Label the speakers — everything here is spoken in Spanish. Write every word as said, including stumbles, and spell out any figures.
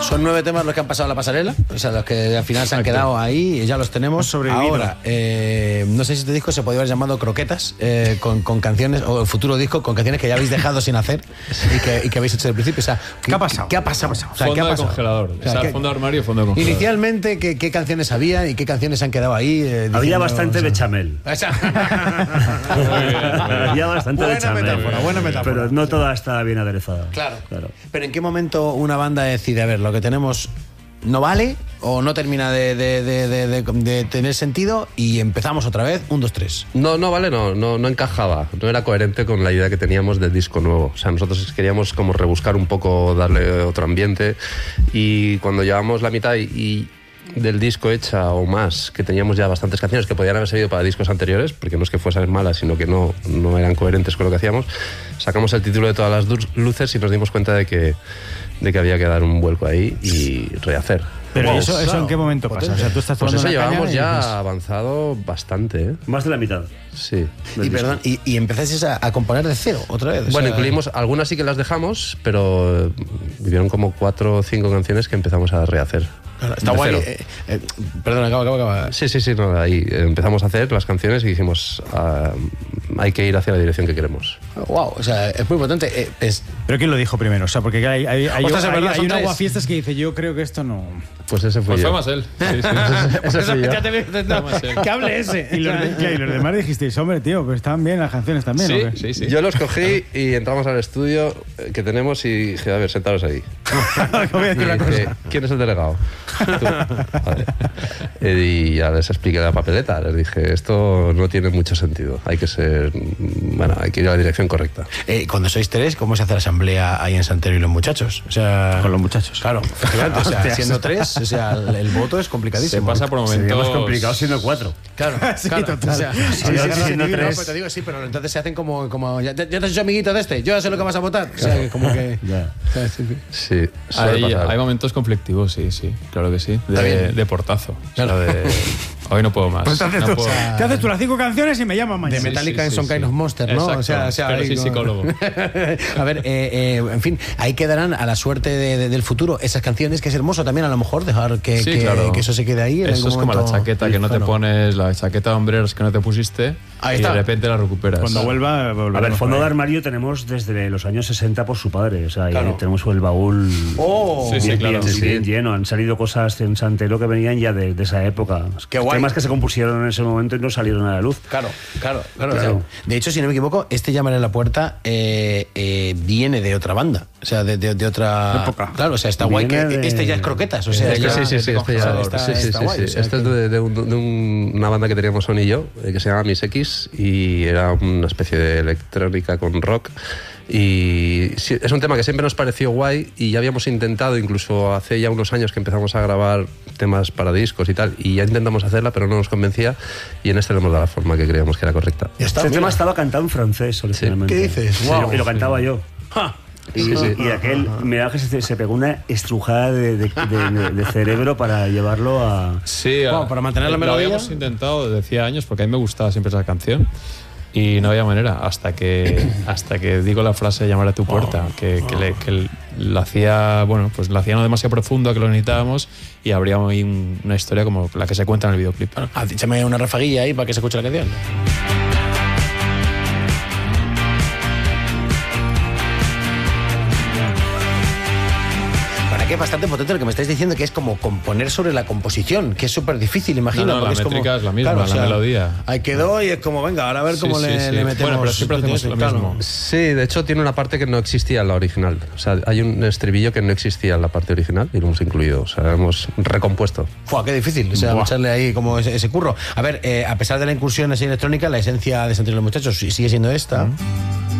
Speaker 1: Son nueve temas los que han pasado la pasarela, o sea, los que al final se han quedado ahí y ya los tenemos. Ahora, eh, no sé si este disco se podría haber llamado Croquetas, eh, con, con canciones, o el futuro disco con canciones que ya habéis dejado sin hacer y que, y que habéis hecho desde el principio. O sea, ¿qué,
Speaker 2: ¿Qué ha pasado?
Speaker 1: ¿Qué ha pasado? O sea,
Speaker 3: fondo
Speaker 1: ¿qué ha
Speaker 3: de
Speaker 1: pasado?
Speaker 3: congelador. O sea,
Speaker 1: O sea,
Speaker 3: fondo de armario, fondo de congelador.
Speaker 1: Inicialmente, ¿qué, qué canciones había y qué canciones se han quedado ahí? Eh,
Speaker 4: Había
Speaker 1: diciendo,
Speaker 4: bastante
Speaker 1: o sea,
Speaker 4: bechamel. Había bastante
Speaker 1: buena
Speaker 4: bechamel.
Speaker 1: metáfora, buena metáfora.
Speaker 4: Pero no toda está bien aderezada.
Speaker 1: Claro.
Speaker 4: claro.
Speaker 1: Pero ¿en qué momento una banda decide, a ver, lo que tenemos no vale o no termina de, de, de, de, de, de tener sentido y empezamos otra vez, un, dos, tres?
Speaker 5: No, no vale, no, no, no encajaba, no era coherente con la idea que teníamos del disco nuevo. O sea, nosotros queríamos como rebuscar un poco, darle otro ambiente, y cuando llevamos la mitad y, y del disco hecha o más, que teníamos ya bastantes canciones que podían haber servido para discos anteriores, porque no es que fuesen malas, sino que no, no eran coherentes con lo que hacíamos, sacamos el título de Todas las luces y nos dimos cuenta de que, de que había que dar un vuelco ahí y rehacer.
Speaker 2: Pero
Speaker 5: Wow,
Speaker 2: eso, eso
Speaker 1: claro,
Speaker 2: ¿en qué momento
Speaker 1: potente.
Speaker 2: pasa? O sea, tú estás
Speaker 5: Pues
Speaker 2: tomando
Speaker 5: eso
Speaker 2: una
Speaker 5: llevamos
Speaker 2: caña y
Speaker 5: ya
Speaker 2: dices,
Speaker 5: avanzado bastante, ¿eh?
Speaker 4: Más de la mitad.
Speaker 5: Sí.
Speaker 1: Y, perdón, y, y empezáis a, a componer de cero otra vez. O
Speaker 5: Bueno,
Speaker 1: sea,
Speaker 5: incluimos, algunas sí que las dejamos, pero vivieron como cuatro o cinco canciones que empezamos a rehacer.
Speaker 1: claro, está
Speaker 5: de
Speaker 1: guay.
Speaker 5: cero.
Speaker 1: Eh, eh, perdón, acaba, acaba, acaba.
Speaker 5: Sí, sí, sí, no, ahí empezamos a hacer las canciones y dijimos, ah, hay que ir hacia la dirección que queremos.
Speaker 1: Wow, o sea, es muy potente. Eh, es,
Speaker 2: ¿pero quién lo dijo primero? O sea, porque hay, hay, hay,
Speaker 1: Ostras, es
Speaker 2: hay,
Speaker 1: verdad,
Speaker 2: hay
Speaker 1: son
Speaker 2: un
Speaker 1: tres.
Speaker 2: aguafiestas que dice, yo creo que esto no...
Speaker 5: Pues ese fue
Speaker 3: Pues
Speaker 5: yo.
Speaker 3: fue más él. Sí, sí.
Speaker 5: Ese fui yo.
Speaker 1: Ya te veo, no,
Speaker 3: Vamos a ver.
Speaker 1: que hable ese.
Speaker 2: Y los, de- ¿qué? Y los demás dijisteis, hombre, tío, pues estaban bien las canciones también, ¿o
Speaker 3: Sí,
Speaker 2: qué?
Speaker 3: sí, sí.
Speaker 5: Yo los cogí y entramos al estudio que tenemos y dije, a ver, sentaros ahí.
Speaker 2: Voy a decir
Speaker 5: Y
Speaker 2: una
Speaker 5: dice,
Speaker 2: cosa.
Speaker 5: ¿quién es el delegado? Tú. Vale. Y ya les expliqué la papeleta. Les dije, esto no tiene mucho sentido. Hay que ser... Bueno, hay que ir a la dirección correcta.
Speaker 1: Eh, cuando sois tres, ¿cómo se hace la asamblea ahí en Santero y los muchachos? O sea,
Speaker 2: Con los muchachos.
Speaker 1: Claro, efectivamente, o sea,
Speaker 2: Hostias.
Speaker 1: siendo tres, o sea, el, el voto es
Speaker 3: Se
Speaker 1: complicadísimo.
Speaker 3: pasa por
Speaker 4: Sería
Speaker 3: momentos...
Speaker 4: más complicado siendo cuatro.
Speaker 1: Claro,
Speaker 2: Sí,
Speaker 1: claro.
Speaker 2: total.
Speaker 1: O sea,
Speaker 2: Sí,
Speaker 1: sí,
Speaker 4: sí,
Speaker 1: sí, sí,
Speaker 4: siendo
Speaker 1: sí, no,
Speaker 4: tres.
Speaker 1: pues te digo, sí, pero entonces se hacen como, como ya, ya te has hecho amiguito de este, yo ya sé lo que vas a votar. O sea, como que...
Speaker 4: Ya.
Speaker 1: o sea, sí, sí.
Speaker 5: Sí, suele
Speaker 3: Hay,
Speaker 5: pasar.
Speaker 3: hay momentos conflictivos, sí, sí, claro que sí.
Speaker 1: Está
Speaker 3: De,
Speaker 1: bien.
Speaker 3: de portazo.
Speaker 1: Claro.
Speaker 3: O sea, de, hoy no puedo más.
Speaker 2: Pues te haces,
Speaker 3: no
Speaker 2: tú,
Speaker 3: puedo.
Speaker 2: te haces tú las cinco canciones y me llaman
Speaker 1: De
Speaker 2: mañana.
Speaker 3: Sí,
Speaker 1: Metallica
Speaker 3: sí,
Speaker 1: en
Speaker 3: sí,
Speaker 1: Some
Speaker 3: sí.
Speaker 1: Kind of Monster, ¿no?
Speaker 3: Exacto,
Speaker 1: o sea, o sea,
Speaker 3: pero
Speaker 1: ahí
Speaker 3: sí
Speaker 1: como-
Speaker 3: psicólogo.
Speaker 1: A ver, eh, eh, en fin, ahí quedarán a la suerte de- de- del futuro esas canciones, que es hermoso también a lo mejor dejar que,
Speaker 3: Sí,
Speaker 1: que,
Speaker 3: claro.
Speaker 1: que eso se quede ahí. En
Speaker 3: Eso
Speaker 1: algún
Speaker 3: es como la
Speaker 1: momento.
Speaker 3: chaqueta que no te
Speaker 1: Claro.
Speaker 3: pones, la chaqueta de hombreros que no te pusiste
Speaker 1: Ahí
Speaker 3: y
Speaker 1: está.
Speaker 3: de repente la recuperas.
Speaker 2: Cuando vuelva,
Speaker 4: A
Speaker 2: volveremos
Speaker 4: ver, fondo
Speaker 2: por
Speaker 4: de
Speaker 2: ahí.
Speaker 4: armario tenemos desde los años sesenta por su padre. O sea,
Speaker 1: Claro.
Speaker 4: ya tenemos el baúl
Speaker 1: ¡Oh!
Speaker 3: Sí, sí,
Speaker 4: bien,
Speaker 3: claro.
Speaker 4: bien,
Speaker 3: Sí,
Speaker 4: bien lleno. Han salido cosas en Santero que venían ya de, de esa época.
Speaker 1: Qué guay.
Speaker 4: Temas que se compusieron en ese momento y no salieron a la luz.
Speaker 1: Claro, claro, claro.
Speaker 4: Claro.
Speaker 1: O sea, de hecho, si no me equivoco, este Llamar en la Puerta eh, eh, viene de otra banda. O sea, de, de, de otra
Speaker 2: Época.
Speaker 1: Claro, o sea, está guay que
Speaker 4: Viene de-
Speaker 1: este ya es Croquetas. O sea,
Speaker 5: Este
Speaker 1: ya-
Speaker 5: sí, sí, sí, este ya-
Speaker 1: está-
Speaker 5: sí, sí,
Speaker 1: está
Speaker 5: sí,
Speaker 1: guay,
Speaker 5: sí.
Speaker 1: o sea,
Speaker 5: Este es
Speaker 1: que-
Speaker 5: de, de un- de un- una banda que teníamos Son y yo, eh, que se llama Miss X, y era una especie de electrónica con rock. Y sí, es un tema que siempre nos pareció guay y ya habíamos intentado, incluso hace ya unos años que empezamos a grabar temas para discos y tal, y ya intentamos hacerla, pero no nos convencía, y en este le hemos dado la forma que creíamos que era correcta.
Speaker 1: Ya está,
Speaker 4: Este
Speaker 1: mira.
Speaker 4: tema estaba cantado en francés originalmente.
Speaker 1: ¿Qué dices?
Speaker 4: Sí,
Speaker 1: Wow.
Speaker 4: y lo cantaba yo.
Speaker 1: Ja.
Speaker 4: Y,
Speaker 5: Sí, sí.
Speaker 4: y aquel, mira que se, se pegó una estrujada de, de- de- de cerebro para llevarlo a...
Speaker 3: Sí,
Speaker 1: Bueno,
Speaker 3: a-
Speaker 1: para mantener la
Speaker 3: lo
Speaker 1: melodía.
Speaker 3: habíamos intentado desde hacía años porque a mí me gustaba siempre esa canción y no había manera hasta que hasta que digo la frase llamar a tu puerta que, que, le, que le- lo hacía bueno pues lo hacía no demasiado profundo que lo necesitábamos y habría ahí un- una historia como la que se cuenta en el videoclip.
Speaker 1: Bueno, ah, échame una rafaguilla ahí para que se escuche la canción. Para que es bastante potente lo que me estáis diciendo, que es como componer sobre la composición, que es súper difícil, imagino.
Speaker 3: No, no,
Speaker 1: porque
Speaker 3: la
Speaker 1: es como-
Speaker 3: métrica es la misma, la melodía.
Speaker 1: Ahí quedó y es como, venga, ahora a ver
Speaker 3: Sí,
Speaker 1: cómo
Speaker 3: sí,
Speaker 1: le,
Speaker 3: sí.
Speaker 1: le metemos.
Speaker 3: Bueno, pero siempre hacemos lo
Speaker 1: Claro.
Speaker 3: mismo.
Speaker 5: Sí, de hecho tiene una parte que no existía en la original. O sea, hay un estribillo que no existía en la parte original y lo hemos incluido. O sea, hemos recompuesto.
Speaker 1: Fua, qué difícil, o sea,
Speaker 2: Buah.
Speaker 1: echarle ahí como ese, ese curro. A ver, eh, a pesar de la incursión así electrónica, la esencia de Santero y los Muchachos sí- sigue siendo esta.